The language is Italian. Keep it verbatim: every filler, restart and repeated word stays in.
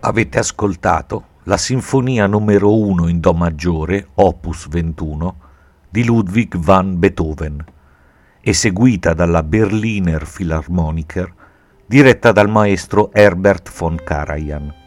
Avete ascoltato la Sinfonia numero uno in Do maggiore, opus ventuno, di Ludwig van Beethoven, eseguita dalla Berliner Philharmoniker, diretta dal maestro Herbert von Karajan.